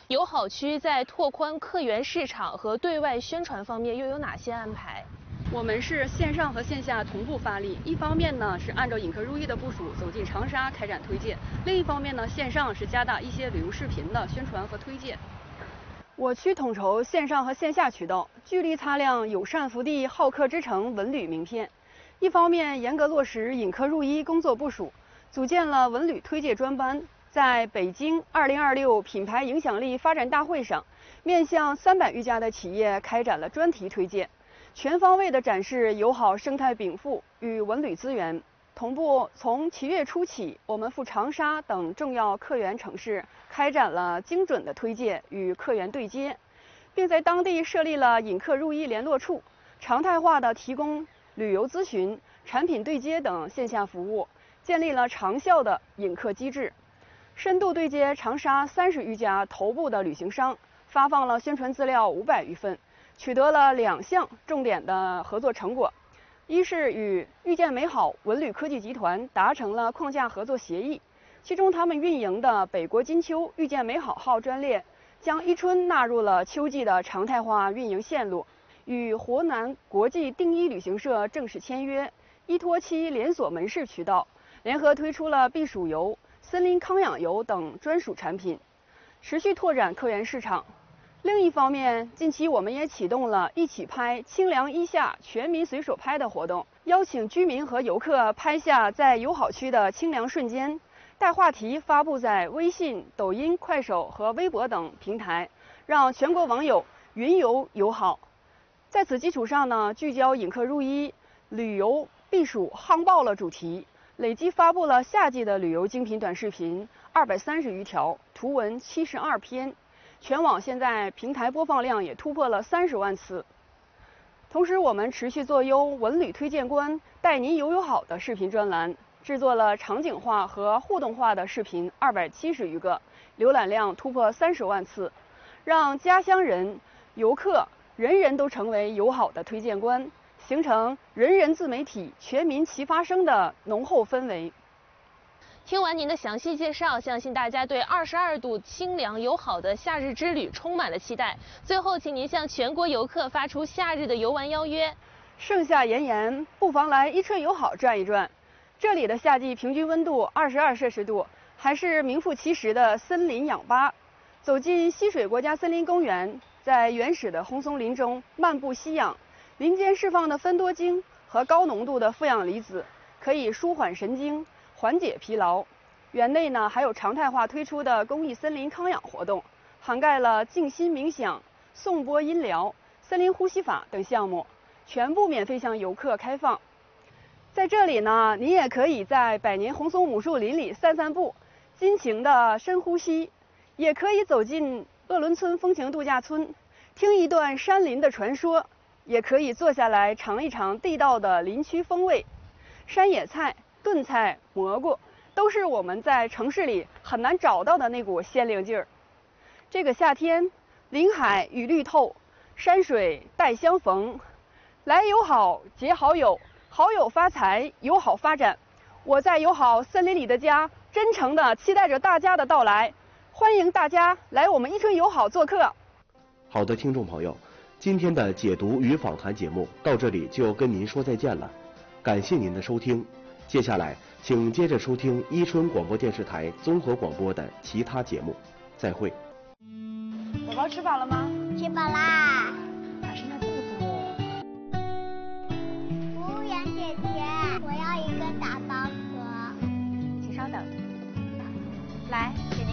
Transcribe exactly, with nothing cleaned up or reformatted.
友好区在拓宽客源市场和对外宣传方面又有哪些安排？ 我们是线上和线下同步发力，一方面呢是按照引客入益的部署走进长沙开展推介，另一方面呢线上是加大一些旅游视频的宣传和推介。我区统筹线上和线下渠道，聚力擦亮友善福地好客之城文旅名片。一方面严格落实引客入益工作部署，组建了文旅推介专班，在北京二零二六品牌影响力发展大会上，面向三百余家的企业开展了专题推介。全方位地展示友好生态禀赋与文旅资源。同步从七月初起，我们赴长沙等重要客源城市开展了精准的推介与客源对接，并在当地设立了引客入益联络处，常态化的提供旅游咨询、产品对接等线下服务，建立了长效的引客机制。深度对接长沙三十余家头部的旅行商，发放了宣传资料五百余份。取得了两项重点的合作成果，一是与遇见美好文旅科技集团达成了框架合作协议，其中他们运营的北国金秋遇见美好号专列将伊春纳入了秋季的常态化运营线路，与湖南国际定一旅行社正式签约，依托其连锁门市渠道，联合推出了避暑游、森林康养游等专属产品，持续拓展客源市场。另一方面，近期我们也启动了一起拍清凉一夏全民随手拍的活动，邀请居民和游客拍下在友好区的清凉瞬间，带话题发布在微信、抖音、快手和微博等平台，让全国网友云游友好。在此基础上呢，聚焦引客入益、旅游避暑夯爆了主题，累计发布了夏季的旅游精品短视频二百三十余条，图文七十二篇。全网现在平台播放量也突破了三十万次。同时，我们持续做优文旅推荐官带您游友好的视频专栏，制作了场景化和互动化的视频二百七十余个，浏览量突破三十万次，让家乡人、游客人人都成为友好的推荐官，形成人人自媒体、全民齐发声的浓厚氛围。 听完您的详细介绍，相信大家对二十二度清凉友好的夏日之旅充满了期待。最后，请您向全国游客发出夏日的游玩邀约。 盛夏炎炎，不妨来伊春友好转一转。这里的夏季平均温度二十二摄氏度，还是名副其实的森林氧吧。走进溪水国家森林公园，在原始的红松林中漫步吸氧，林间释放的芬多精和高浓度的负氧离子，可以舒缓神经，缓解疲劳。园内呢还有常态化推出的公益森林康养活动，涵盖了静心冥想、颂钵音疗、森林呼吸法等项目，全部免费向游客开放。在这里呢，你也可以在百年红松母树林里散散步，尽情的深呼吸；也可以走进鄂伦村风情度假村，听一段山林的传说；也可以坐下来尝一尝地道的林区风味。山野菜、炖菜、蘑菇，都是我们在城市里很难找到的那股鲜灵劲儿。这个夏天，林海与绿透，山水带相逢，来友好结好友，好友发财，友好发展。我在友好森林里的家，真诚地期待着大家的到来，欢迎大家来我们伊春友好做客。 好的，听众朋友，今天的解读与访谈节目到这里就跟您说再见了，感谢您的收听。接下来，请接着收听伊春广播电视台综合广播的其他节目，再会。 宝宝吃饱了吗？ 吃饱啦。 哪是那这么多？ 服务员姐姐，我要一个打包盒。 请稍等。来，给